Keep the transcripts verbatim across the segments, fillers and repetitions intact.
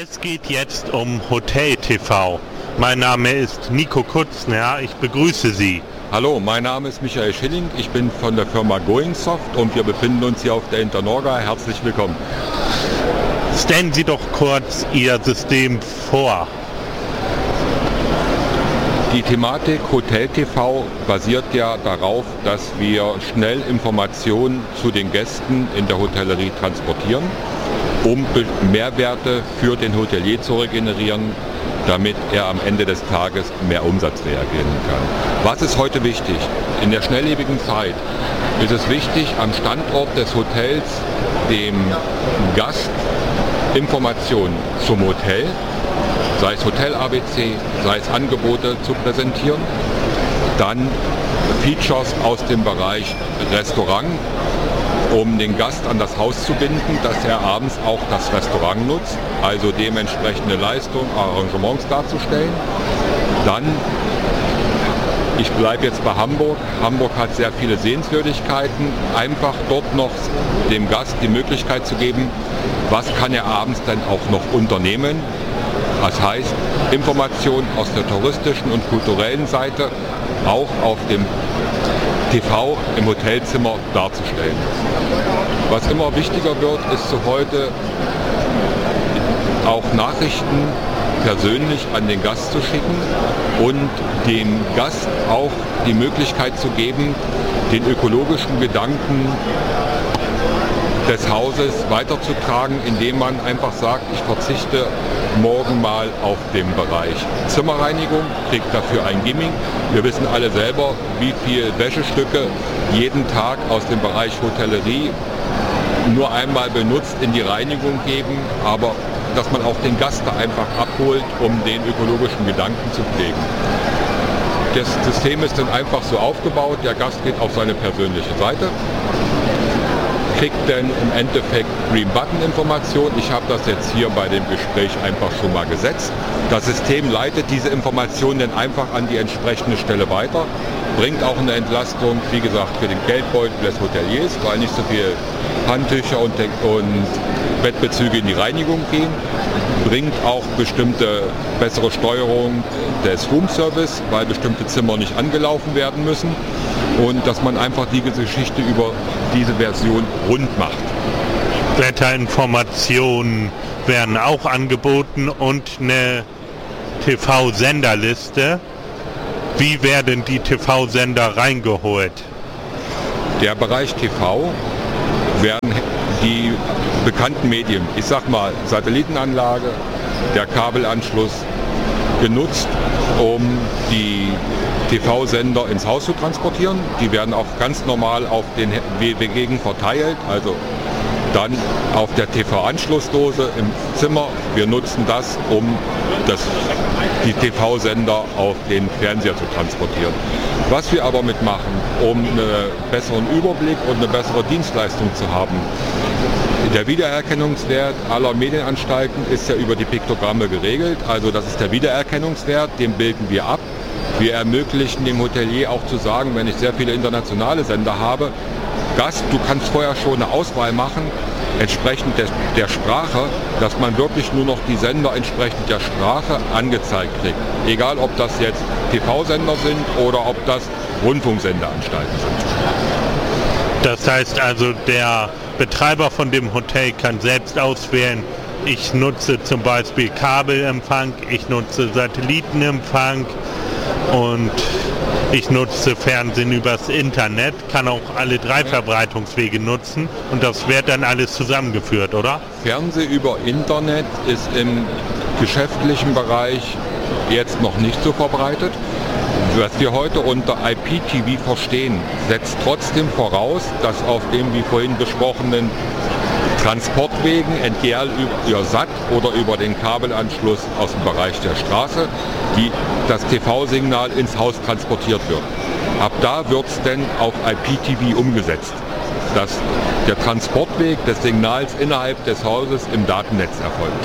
Es geht jetzt um Hotel T V. Mein Name ist Nico Kutzner, ich begrüße Sie. Hallo, mein Name ist Michael Schilling, ich bin von der Firma Goingsoft und wir befinden uns hier auf der Internorga. Herzlich willkommen. Stellen Sie doch kurz Ihr System vor. Die Thematik Hotel T V basiert ja darauf, dass wir schnell Informationen zu den Gästen in der Hotellerie transportieren, um Mehrwerte für den Hotelier zu regenerieren, damit er am Ende des Tages mehr Umsatz reagieren kann. Was ist heute wichtig? In der schnelllebigen Zeit ist es wichtig, am Standort des Hotels dem Gast Informationen zum Hotel, sei es Hotel A B C, sei es Angebote zu präsentieren, dann Features aus dem Bereich Restaurant, um den Gast an das Haus zu binden, dass er abends auch das Restaurant nutzt, also dementsprechende Leistung, Arrangements darzustellen. Dann, ich bleibe jetzt bei Hamburg, Hamburg hat sehr viele Sehenswürdigkeiten, einfach dort noch dem Gast die Möglichkeit zu geben, was kann er abends denn auch noch unternehmen. Das heißt, Informationen aus der touristischen und kulturellen Seite auch auf dem T V im Hotelzimmer darzustellen. Was immer wichtiger wird, ist so heute auch Nachrichten persönlich an den Gast zu schicken und dem Gast auch die Möglichkeit zu geben, den ökologischen Gedanken des Hauses weiterzutragen, indem man einfach sagt, ich verzichte morgen mal auf den Bereich Zimmerreinigung, kriegt dafür ein Gimming. Wir wissen alle selber, wie viel Wäschestücke jeden Tag aus dem Bereich Hotellerie nur einmal benutzt in die Reinigung geben, aber dass man auch den Gast da einfach abholt, um den ökologischen Gedanken zu pflegen. Das System ist dann einfach so aufgebaut, der Gast geht auf seine persönliche Seite, kriegt dann im Endeffekt Green Button Information. Ich habe das jetzt hier bei dem Gespräch einfach schon mal gesetzt. Das System leitet diese Informationen dann einfach an die entsprechende Stelle weiter, bringt auch eine Entlastung, wie gesagt, für den Geldbeutel des Hoteliers, weil nicht so viel Handtücher und, und Bettbezüge in die Reinigung gehen, bringt auch bestimmte bessere Steuerung des Roomservice, weil bestimmte Zimmer nicht angelaufen werden müssen und dass man einfach die Geschichte über diese Version rund macht. Wetterinformationen werden auch angeboten und eine T V-Senderliste. Wie werden die T V-Sender reingeholt? Der Bereich T V werden die bekannten Medien, ich sag mal Satellitenanlage, der Kabelanschluss, genutzt, um die T V-Sender ins Haus zu transportieren. Die werden auch ganz normal auf den Wegen verteilt, also dann auf der T V-Anschlussdose im Zimmer. Wir nutzen das, um das, die T V-Sender auf den Fernseher zu transportieren. Was wir aber mitmachen, um einen besseren Überblick und eine bessere Dienstleistung zu haben. Der Wiedererkennungswert aller Medienanstalten ist ja über die Piktogramme geregelt, also das ist der Wiedererkennungswert, den bilden wir ab. Wir ermöglichen dem Hotelier auch zu sagen, wenn ich sehr viele internationale Sender habe, Gast, du kannst vorher schon eine Auswahl machen, entsprechend der, der Sprache, dass man wirklich nur noch die Sender entsprechend der Sprache angezeigt kriegt. Egal, ob das jetzt T V-Sender sind oder ob das Rundfunksendeanstalten sind. Das heißt also, der Betreiber von dem Hotel kann selbst auswählen, ich nutze zum Beispiel Kabelempfang, ich nutze Satellitenempfang und ich nutze Fernsehen übers Internet, kann auch alle drei Verbreitungswege nutzen und das wird dann alles zusammengeführt, oder? Fernsehen über Internet ist im geschäftlichen Bereich jetzt noch nicht so verbreitet. Was wir heute unter I P T V verstehen, setzt trotzdem voraus, dass auf dem wie vorhin besprochenen Transportwegen, entweder über S A T oder über den Kabelanschluss aus dem Bereich der Straße, die, das T V-Signal ins Haus transportiert wird. Ab da wird es dann auf I P T V umgesetzt, dass der Transportweg des Signals innerhalb des Hauses im Datennetz erfolgt.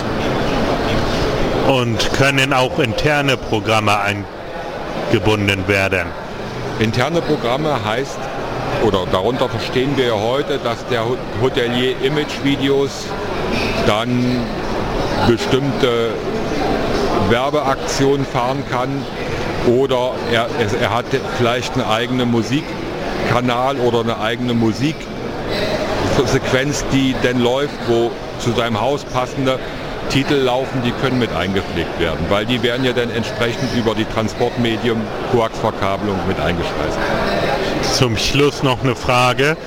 Und können auch interne Programme eingebunden werden? Interne Programme heißt, oder darunter verstehen wir ja heute, dass der Hotelier Imagevideos dann bestimmte Werbeaktionen fahren kann oder er, er hat vielleicht einen eigenen Musikkanal oder eine eigene Musiksequenz, die dann läuft, wo zu seinem Haus passende Titel laufen, die können mit eingepflegt werden, weil die werden ja dann entsprechend über die Transportmedium Koaxverkabelung mit eingespeist. Zum Schluss noch eine Frage.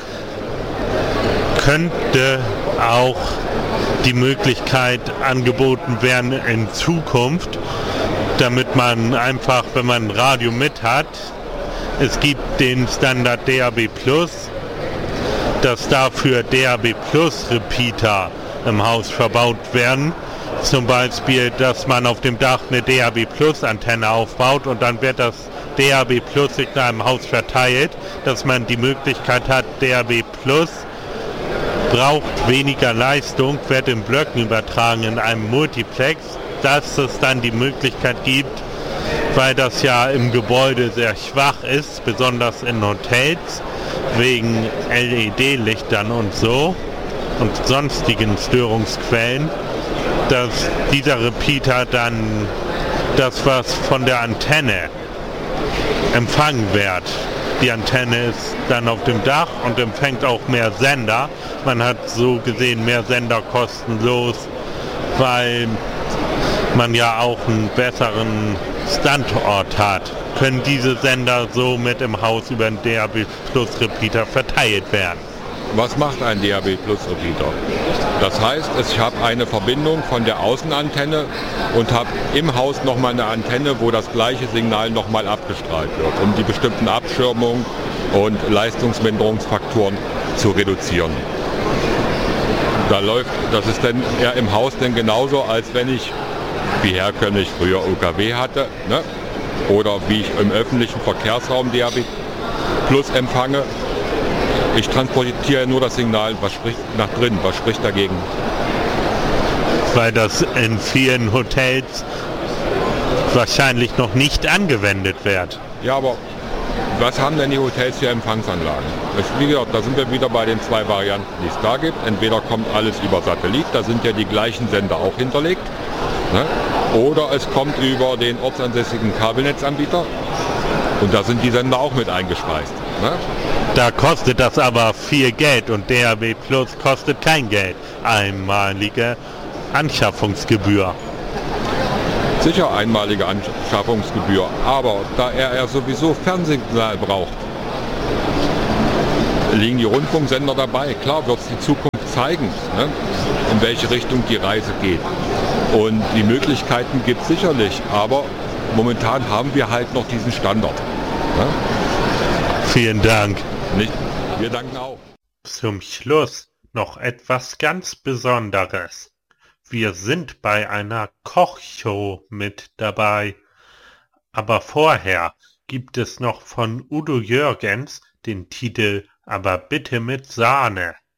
Könnte auch die Möglichkeit angeboten werden in Zukunft, damit man einfach, wenn man ein Radio mit hat, es gibt den Standard D A B plus, dass dafür D A B plus Repeater im Haus verbaut werden. Zum Beispiel, dass man auf dem Dach eine D A B plus Antenne aufbaut und dann wird das D A B plus Signal im Haus verteilt, dass man die Möglichkeit hat, D A B plus braucht weniger Leistung, wird in Blöcken übertragen in einem Multiplex, dass es dann die Möglichkeit gibt, weil das ja im Gebäude sehr schwach ist, besonders in Hotels, wegen L E D-Lichtern und so und sonstigen Störungsquellen, dass dieser Repeater dann das, was von der Antenne empfangen wird. Die Antenne ist dann auf dem Dach und empfängt auch mehr Sender. Man hat so gesehen mehr Sender kostenlos, weil man ja auch einen besseren Standort hat. Können diese Sender somit im Haus über den D A B plus Repeater verteilt werden? Was macht ein D A B plus Repeater? Das heißt, ich habe eine Verbindung von der Außenantenne und habe im Haus nochmal eine Antenne, wo das gleiche Signal nochmal abgestrahlt wird, um die bestimmten Abschirmungen und Leistungsminderungsfaktoren zu reduzieren. Da läuft, das ist dann eher im Haus dann genauso, als wenn ich, wie herkömmlich früher U K W hatte, ne? Oder wie ich im öffentlichen Verkehrsraum D A B plus empfange. Ich transportiere nur das Signal, was spricht nach drin, was spricht dagegen. Weil das in vielen Hotels wahrscheinlich noch nicht angewendet wird. Ja, aber was haben denn die Hotels für Empfangsanlagen? Wie gesagt, da sind wir wieder bei den zwei Varianten, die es da gibt. Entweder kommt alles über Satellit, da sind ja die gleichen Sender auch hinterlegt. Ne? Oder es kommt über den ortsansässigen Kabelnetzanbieter und da sind die Sender auch mit eingespeist. Ne? Da kostet das aber viel Geld und D A B plus kostet kein Geld. Einmalige Anschaffungsgebühr. Sicher einmalige Anschaffungsgebühr, aber da er ja sowieso Fernsehsignal braucht, liegen die Rundfunksender dabei. Klar wird es die Zukunft zeigen, ne? In welche Richtung die Reise geht. Und die Möglichkeiten gibt es sicherlich, aber momentan haben wir halt noch diesen Standard. Ne? Vielen Dank. Nicht? Wir danken auch. Zum Schluss noch etwas ganz Besonderes. Wir sind bei einer Kochshow mit dabei. Aber vorher gibt es noch von Udo Jürgens den Titel Aber bitte mit Sahne.